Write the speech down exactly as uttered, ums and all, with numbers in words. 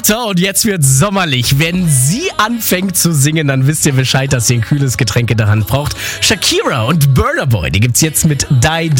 Carter und jetzt wird's sommerlich. Wenn sie anfängt zu singen, dann wisst ihr Bescheid, dass ihr ein kühles Getränk in der Hand braucht. Shakira und Burna Boy, die gibt's jetzt mit Die